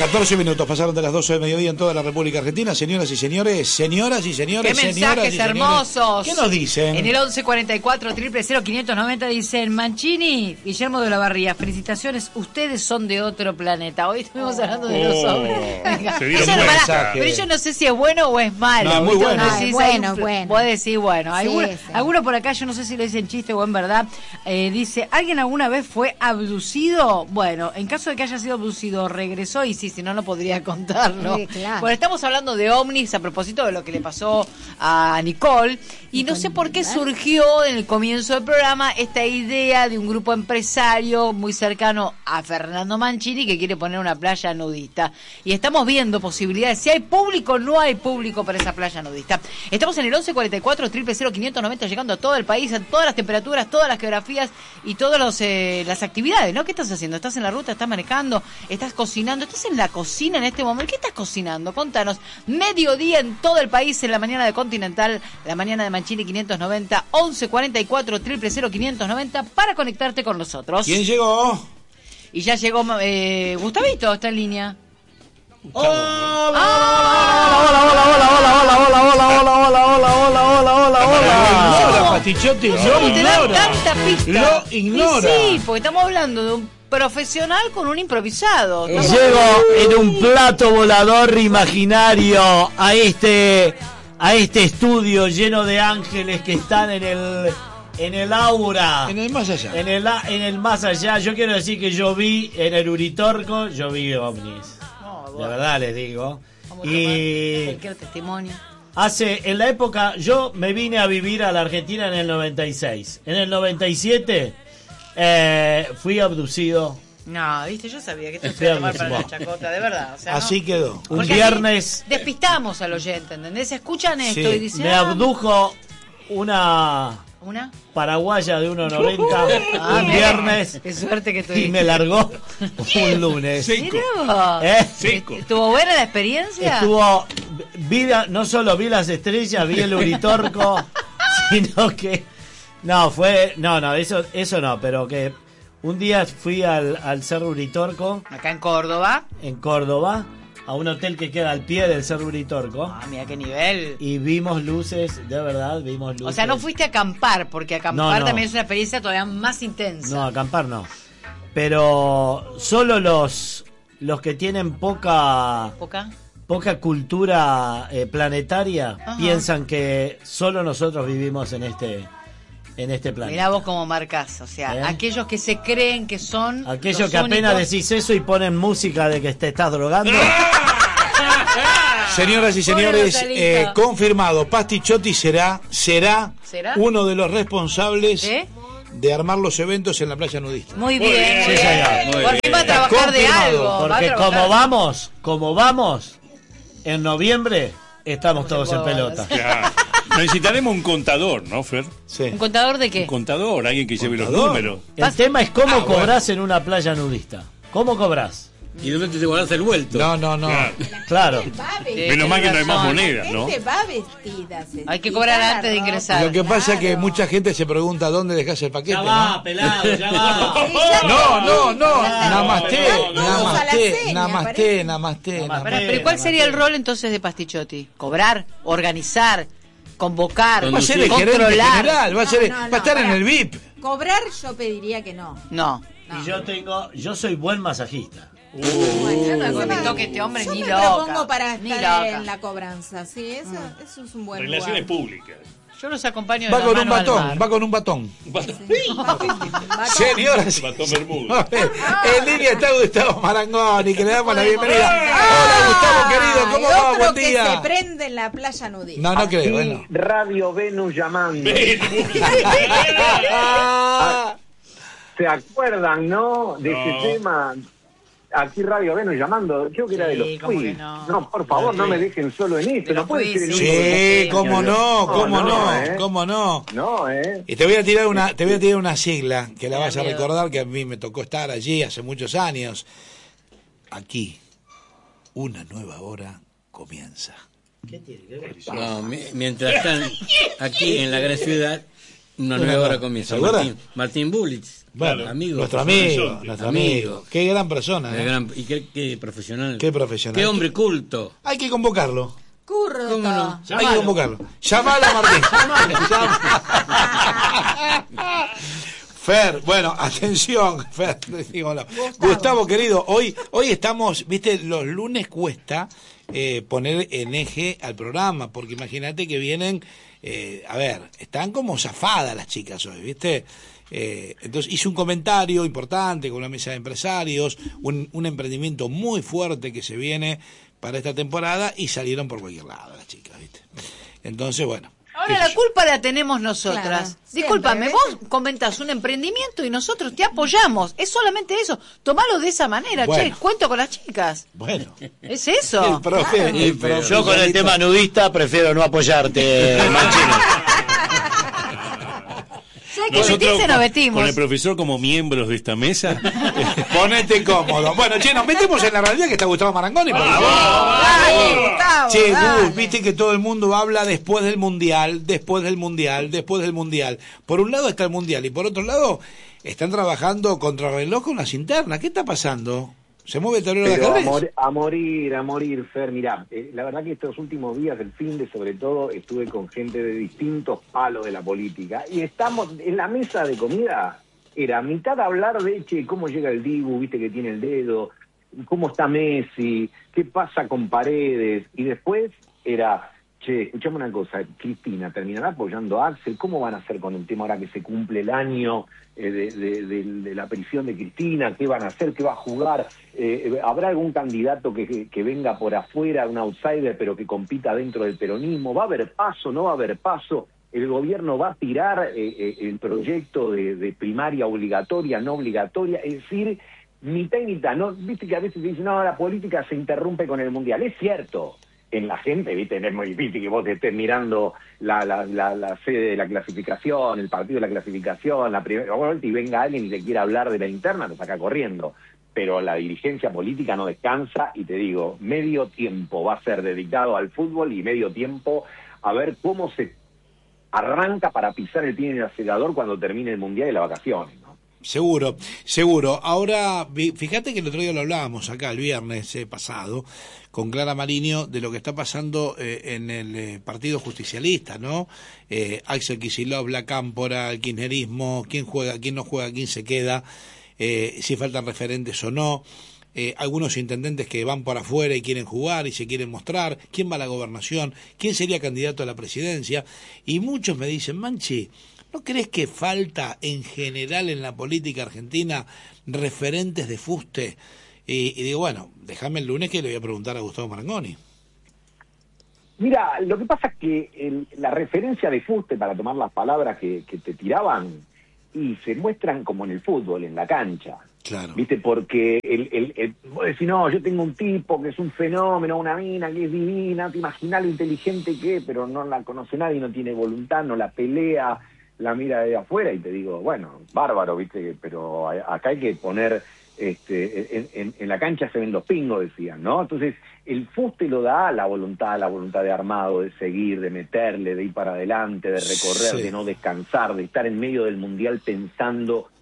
14 minutos pasaron de las 12 del mediodía en toda la República Argentina. Señoras y señores, ¡Qué mensajes hermosos! ¿Qué nos dicen? En el 1144 590 dicen: Mancini, Guillermo de la Barría, felicitaciones, ustedes son de otro planeta. Hoy estuvimos hablando de los hombres. Venga. Pero yo no sé si es bueno o es malo. No, muy bueno. Bueno. Vos decís, bueno. Sí, Alguno por acá, yo no sé si lo dicen chiste o en verdad, dice: ¿alguien alguna vez fue abducido? Bueno, en caso de que haya sido abducido, regresó y sí, si no, no podría contarlo. Sí, claro. Bueno, estamos hablando de ovnis a propósito de lo que le pasó a Nicole. Y no sé por qué surgió en el comienzo del programa esta idea de un grupo empresario muy cercano a Fernando Mancini que quiere poner una playa nudista. Y estamos viendo posibilidades. Si hay público, no hay público para esa playa nudista. Estamos en el 1144 590 llegando a todo el país, a todas las temperaturas, todas las geografías y todas las actividades, ¿no? ¿Qué estás haciendo? ¿Estás en la ruta? ¿Estás manejando? ¿Estás cocinando? ¿Estás en la cocina en este momento? ¿Qué estás cocinando? Contanos. Mediodía en todo el país, en la mañana de Continental, la mañana de Mancini 590, 1144 590 para conectarte con nosotros. ¿Quién llegó? Y ya llegó Gustavito, está en línea. Hola, Pastichotti. ¿Cómo te dan tanta pista? Lo ignora. Sí, porque estamos hablando de un profesional con un improvisado. Llego en un plato volador imaginario a este estudio lleno de ángeles que están en el aura. En el más allá. En el más allá. Yo quiero decir que yo vi en el Uritorco, yo vi ovnis. De verdad les digo. Y cualquier testimonio. en la época, yo me vine a vivir a la Argentina en el 96. En el 97 fui abducido. No, viste, yo sabía que esto se iba a tomar para la chacota, de verdad. O sea, así no. quedó. Un viernes despistamos al oyente, ¿entendés? Escuchan esto y dicen... me abdujo una paraguaya de 1.90 un viernes. Qué suerte que tuviste. Y me largó un lunes. Seco. ¿Estuvo buena la experiencia? No solo vi las estrellas, vi el Uritorco, sino que eso no, pero que un día fui al Cerro Uritorco, acá en Córdoba, a un hotel que queda al pie del Cerro Uritorco. Ah, mira qué nivel. Y vimos luces, de verdad, vimos luces. O sea, no fuiste a acampar, porque acampar también es una experiencia todavía más intensa. No, acampar no. Pero solo los que tienen poca cultura planetaria piensan que solo nosotros vivimos en este planeta. Mirá vos cómo marcás, o sea, aquellos que se creen que son aquellos que apenas decís eso y ponen música de que te estás drogando. Señoras y señores, confirmado, Pastichotti será uno de los responsables de armar los eventos en la playa nudista. Muy bien. Sí, señor. Porque va a trabajar de algo. Porque como vamos en noviembre, estamos todos en pelota. Necesitaremos un contador, ¿no, Fer? Sí. ¿Un contador de qué? Un contador, alguien que lleve los números. El tema es cómo cobrás en una playa nudista. ¿Cómo cobrás? ¿Y dónde te guardas el vuelto? No. Claro. Menos mal que no hay más monedas, ¿no? Va vestida. Hay que cobrar antes de ingresar. Lo que pasa es que mucha gente se pregunta dónde dejas el paquete. Ya va, pelado, ya va. Namaste. Pero ¿cuál sería el rol entonces de Pastichotti? ¿Cobrar? ¿Organizar? ¿Convocar? Va a ser el gerente controlar. general, va a estar en el VIP. Cobrar yo pediría que no. No. Y yo soy buen masajista. Yo no me toque este hombre yo ni me loca. propongo para Ni estar loca. en la cobranza, sí, eso es un buen Relaciones lugar. públicas. Yo los acompaño de Va la con un mano al batón, mar. va con un batón. Batón. Señoras, Batón Bermuda. en línea está Gustavo Marangoni, que le damos la bienvenida. Hola, Gustavo querido, ¿cómo va? Buen Que se día. prende en la playa nudista. No creo, bueno. Radio Venus llamando. ¿Se acuerdan, no? De ese tema. Aquí Radio Venus llamando. Creo que era de los ¿cómo quiz. que no? No, por favor, no me dejen solo en esto. De No los puede quiz, ser el sí. único. Sí, cómo no. No, Y te voy a tirar una sigla que la vas a recordar, que a mí me tocó estar allí hace muchos años. Aquí, una nueva hora comienza. No, mientras están aquí en la gran ciudad, Una nueva hora comienza. ¿Se acuerda? Martín Bullitz. Bueno, amigo. nuestro amigo. Qué gran persona. Y qué profesional. Qué profesional. Qué hombre culto. Hay que convocarlo. Curro de ¿Cómo todo. no? Hay que convocarlo. Llamalo a Martín. Fer, bueno, atención, Fer, digo, no. Gustavo, querido, hoy estamos, viste, los lunes cuesta poner en eje al programa, porque imagínate que vienen, a ver, están como zafadas las chicas hoy, viste. Entonces hice un comentario importante con una mesa de empresarios, un emprendimiento muy fuerte que se viene para esta temporada y salieron por cualquier lado las chicas, ¿viste? Entonces, bueno. Ahora la culpa la tenemos nosotras. Claro, Discúlpame, siempre, vos comentás un emprendimiento y nosotros te apoyamos. Es solamente eso. Tomalo de esa manera, Bueno. cuento con las chicas. Bueno. Es eso. El profe, Yo con el tema nudista prefiero no apoyarte, Manchino. ¿Sabes que vestirse no vestimos? con el profesor como miembros de esta mesa. Ponete cómodo. Bueno, che, nos metemos en la realidad que está Gustavo Marangoni, por favor. Dale, Gustavo, Che, dale. Gus, viste que todo el mundo habla después del Mundial. Por un lado está el Mundial y por otro lado están trabajando contra reloj con las internas. ¿Qué está pasando? ¿Se mueve el tablero de Pero ajedrez? a morir, Fer. Mirá, la verdad que estos últimos días, el fin de sobre todo, estuve con gente de distintos palos de la política y estamos en la mesa de comida, era mitad hablar de, che, cómo llega el Dibu, viste que tiene el dedo, cómo está Messi, qué pasa con Paredes, y después era, che, escuchame una cosa, Cristina, ¿terminará apoyando a Axel? ¿Cómo van a hacer con el tema ahora que se cumple el año de la prisión de Cristina? ¿Qué van a hacer? ¿Qué va a jugar? ¿Habrá algún candidato que venga por afuera, un outsider, pero que compita dentro del peronismo? ¿Va a haber paso? ¿No va a haber paso? ¿El gobierno va a tirar el proyecto de primaria obligatoria, no obligatoria? Es decir, mitad y mitad. ¿No? Viste que a veces dicen, no, la política se interrumpe con el Mundial. Es cierto. En la gente, viste, es muy difícil que vos te estés mirando la sede de la clasificación, el partido de la clasificación, la primera vuelta y venga alguien y te quiera hablar de la interna, te saca corriendo. Pero la dirigencia política no descansa y te digo, medio tiempo va a ser dedicado al fútbol y medio tiempo a ver cómo se arranca para pisar el pie en el acelerador cuando termine el Mundial y las vacaciones, ¿no? Seguro. Ahora, fíjate que el otro día lo hablábamos acá, el viernes pasado, con Clara Mariño, de lo que está pasando en el Partido Justicialista, ¿no? Axel Kicillof, la Cámpora, el kirchnerismo, quién juega, quién no juega, quién se queda, si faltan referentes o no. Algunos intendentes que van por afuera y quieren jugar y se quieren mostrar, quién va a la gobernación, quién sería candidato a la presidencia, y muchos me dicen, Manchi, ¿no crees que falta en general en la política argentina referentes de fuste? Y digo, bueno, déjame el lunes que le voy a preguntar a Gustavo Marangoni. Mira, lo que pasa es que la referencia de fuste, para tomar las palabras que te tiraban, y se muestran como en el fútbol, en la cancha. Claro. ¿Viste? Porque vos decís, no, yo tengo un tipo que es un fenómeno, una mina que es divina, te imaginás lo inteligente que es, pero no la conoce nadie, no tiene voluntad, no la pelea, la mira de afuera, y te digo, bueno, bárbaro, ¿viste? Pero acá hay que poner, en la cancha se ven los pingos, decían, ¿no? Entonces, el fuste lo da la voluntad de armado, de seguir, de meterle, de ir para adelante, de recorrer, Sí. de no descansar, de estar en medio del Mundial pensando